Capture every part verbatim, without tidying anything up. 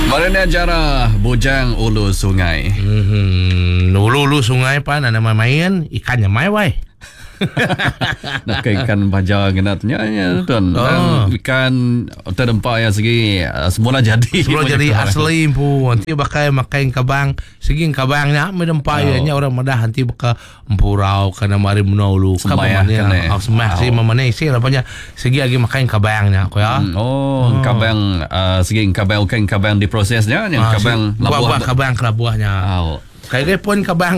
Mana cara bujang ulu sungai? Hmm, ulu-ulu sungai pa na nama main ikannya mai wai. Nak ke ikan baja genatnya ya tuan. Oh. Ikan terdempak yang segi uh, semula jadi. Semula jadi asli pu. Nanti bakai makai kabang, segi kabangnya medempak oh. nya orang madah nanti baka empurau kana mari menaulu ka mamanya. Oh, semah si mamane si lapanya segi lagi makai kabangnya ko ya. Hmm. Oh, oh, kabang uh, segi kabang ukan kabang diprosesnya yang ah, kabang si, labuah kabang kelabuahnya. Oh. Kayak pun kabang.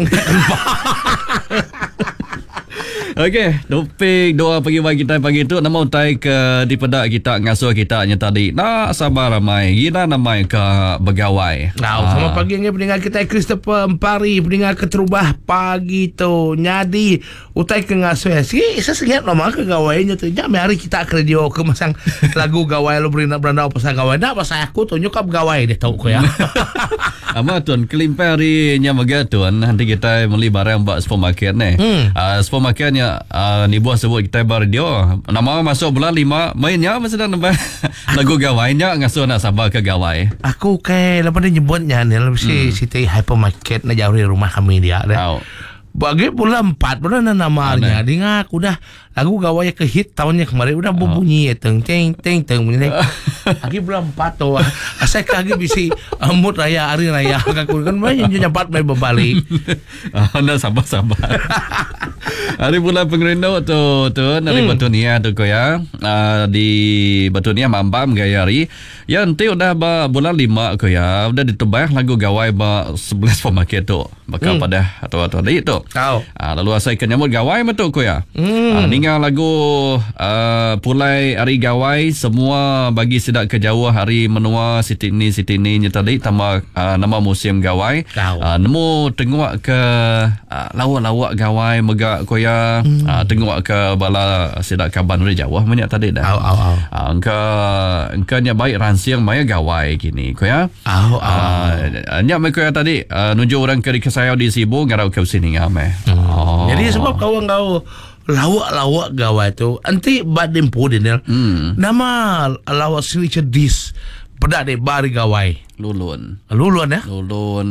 Okey, topik doa pagi bagi kita pagi tu nama utai ke di pedak kita ngasuh kita nya tadi. Nak sabar ramai. Gina namai ke begawai. Nah, ah. sama pagi ni pendengar kita Christopher Empari, pendengar keterubah pagi tu. Nyadi utai ke ngasuh. Si saya sengat nama ke gawainya tu. Jam hari kita ke radio ke masang lagu gawai lu berina berandau pasal gawai. Nak pasal aku tunjuk ke gawai dia tahu ko ya. Ama tuan kelimpari nya maga tuan nanti kita beli barang buat supermarket ni. Hmm. Uh, supermarketnya Uh, ni buah sebut kita bar radio nama masuk bulan lima mainnya masa dah nampak lagu gawainya ngasuh nak sabar ke gawai aku ke lepas dia nyebutnya ni lebih si City Hypermarket nak jauh dari rumah kami dia dah. Bagi bulan empat bulan namanya dia aku dah lagu gawai ke hit tahunnya kemarin udah berbunyi oh. teng teng teng teng bunyi lagi bulan empat tu asal lagi bisi mood raya hari raya aku kan banyak nyampat main berbalik. Anda sabar-sabar. Hari bulan pengerindau tu tu dari hmm. Batunia tu ko ya uh, di Batunia Mambam gaya hari ya nanti udah ba bulan lima ko ya udah ditebak lagu gawai ba sebelas pemakai tu bakal hmm. pada atau atau tadi tu. Tahu. Uh, lalu asal ikan nyamut gawai betul ko ya. Hmm. Uh, dengan lagu uh, pulai hari gawai semua bagi sidak ke jauh hari menua siti ni siti ni nya tadi tambah uh, nama musim gawai. Uh, nemu tengok ke uh, lawak-lawak gawai megak ko ya hmm. uh, tengok ke bala sidak kaban dari jauh banyak tadi dah. Au au au. Uh, engka engka nya baik ransiang maya gawai gini ko ya. Au au. Uh, nya mai ko ya tadi uh, nuju orang ke kesayau di Sibu ngarau ke sini ngame. Hmm. Oh. Jadi sebab kawan kau lawak-lawak gawai tu anti badim pudin hmm. nama lawak signature dish pedak de bari gawai lulun lulun ya lulun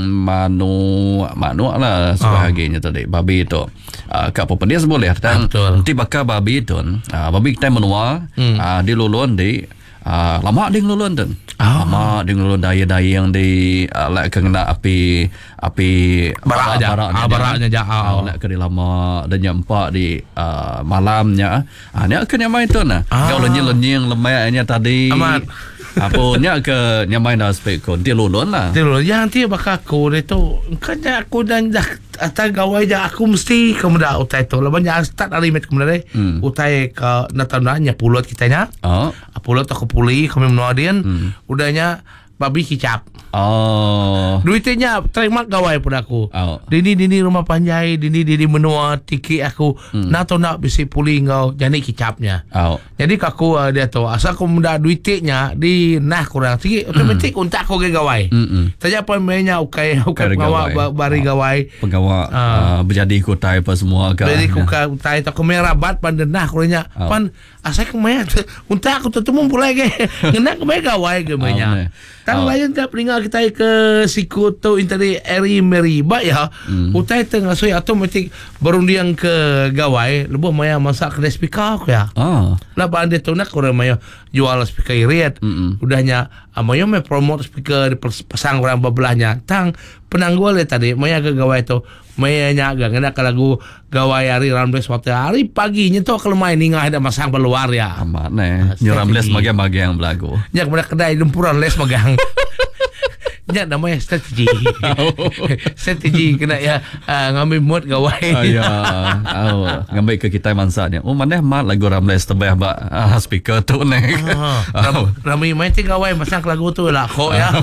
manu manu lah sebagainya oh. tadi babi tu uh, kat pepenis boleh dan nanti bakal babi tu uh, babi kita menua hmm. uh, di lulun di uh, lama ding lulun tu oh. lama ding lulun daya-daya yang di uh, lek kena api api barak aja baraknya, ah, baraknya ja ah lek ke lama dan nyampak di uh, malamnya ah ni akan nyamai tu nah ah. Kau lenying-lenying lemaknya tadi amat apa nya ke nyamai dah spek kon dia lulun lah dia lulun yang nanti bakal aku itu kan aku dan dah atas gawai dah aku mesti kemudian utai tu lepas nya start hari met kemudian hmm. utai ke natananya pulot kitanya oh pulot aku puli kami menuadian hmm. udahnya babi kicap. Oh. Duitnya terima gawai pun aku. Oh. Dini dini rumah panjai, dini dini menua tiki aku. Hmm. Nak tahu nak bisi puli ngau jadi kicapnya. Oh. Jadi aku uh, dia tahu asal aku muda duitnya di nah kurang sikit otomatik hmm. untak aku ke gawai. Hmm. Saja apa mainnya ukai ukai gawa bari gawai. Penggawa uh. uh, berjadi kutai apa semua kan. Jadi kutai tak merabat pandenah kurangnya. Oh. Pan asal aku main untak aku tetemu pulai ke. Ngena ke gawai ke mainnya. Tang oh. lain tak peringah kita ke Sikuto interi eri meriba ya. Mm. Utai tengah soi automatik berundiang ke gawai lebuh maya masak ke speaker ya. Oh. Lah ande tu nak orang maya jual speaker irit. Mm-mm. Udahnya maya me promote speaker pasang orang bebelahnya. Tang penanggul tadi maya ke gawai tu maya nya agak ngena ke lagu gawai hari Rambles waktu hari pagi nyetok kalau main ningah ada masang keluar ya. Amat ne. Nyu Rambles magang-magang belagu. Nya kemudian kedai lempuran les magang. Nya namanya strategi. Strategi kena ya uh, ngambil mood gawai. Oh, ya. Oh, ngambil ke kita mansanya. Oh mana mat lagu Ramles tebah ba uh, speaker tu ne. Ah, Ramai main ting gawai masang lagu tu lah kok ya.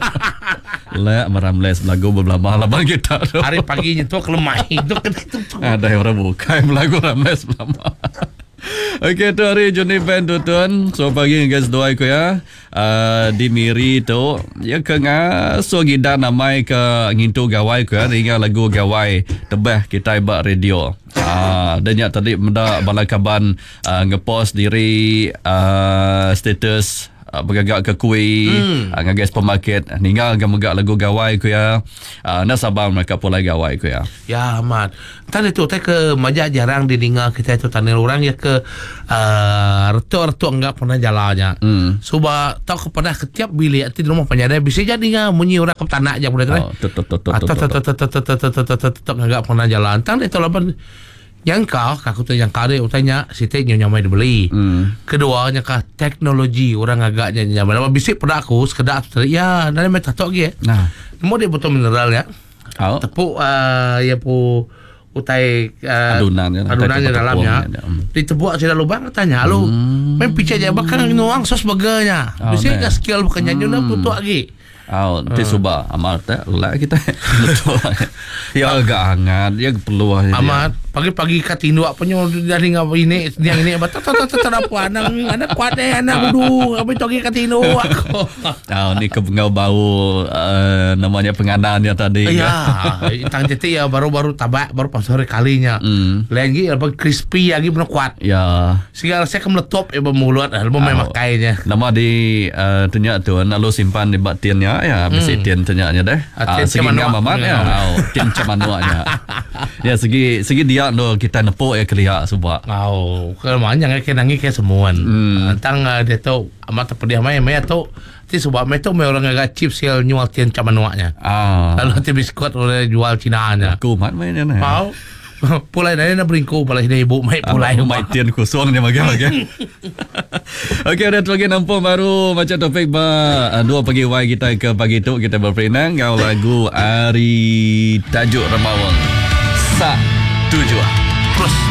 Lek Ramles lagu beberapa laban kita tu. Hari paginya tu kelemah itu kena tu. Ada orang buka lagu Ramles lama. Okey tu hari Johnny Band tu tuan. So pagi guys doa ko ya. Uh, di Miri tu ya kenga so gida namai ke ngintu gawai ko ya ringa lagu gawai tebah kita ibak radio. Ah, dan ya tadi menda balakaban uh, ngepost diri uh, status uh, bergagak ke kuih hmm. uh, ngagai supermarket ninggal gamagak lagu gawai ku ya uh, nasabah mereka pula gawai ku ya ya amat tadi tu teh ke majak jarang didengar kita itu tanil orang ya ke uh, retok-retok enggak pernah jalannya hmm. Suba tahu kepada setiap bilik di rumah penyadai bisa jadi enggak munyi orang ke tanah aja boleh kan enggak pernah jalan tang itu lapan yang kau, aku tu yang kau dia utanya, si teh nyonya mai dibeli. Hmm. Kedua, yang kau teknologi orang agaknya nyaman. Apa bisik pada aku sekedar tu, ya, nanti mai tatok ge. Nah, mau dia botol mineral ya. Oh. Tepuk uh, ya pu utai uh, adunan adunannya dalamnya. Ditepuk sudah lubang tanya, "Halo, hmm. main pica aja bakal nuang sos baganya." Oh, bisik ka skill bukan nyanyi nak putu lagi. Oh, nanti coba amat tak lah kita. Ya agak hangat, ya perlu amat. Pagi-pagi katinu apa nyo dari ngapa ini yang ini apa tak tak tak apa anak anak kuat deh anak budu apa itu lagi katinu aku. Oh, ni kebengau bau uh, namanya penganannya tadi. Ya, tang titik ya baru-baru tabak baru pas sore kalinya. Mm. Lagi apa crispy lagi benar kuat. Ya. Segala saya kemeletop ya bermulut album oh. Memang makainya. Nama di uh, ternyata tu lalu simpan di batiannya ya mesti mm. tian ternyata deh. Uh, segi ngamamat ya. Oh, tian camanuanya. Ya segi segi dia no kita nepuk ya kelihat sebab. Oh, kalau manjang ke nangi ke semuan. Hmm. Tang uh, dia tu amat terpediah mai mai tu ti sebab mai tu mai orang agak chip sel nyual tian camanuanya. Ah. Lalu ti biskut oleh jual Cina-nya. Aku mat mai ni. Mau. Pulai dari nak beringku pulai dari ibu mai pulai ah, mai tian kosong dia bagi-bagi. Okey, ada lagi nampak baru macam topik ba dua pagi wai kita ke pagi tu kita berperenang ngau lagu Ari Tajuk Remawang. Sa tujuh. Plus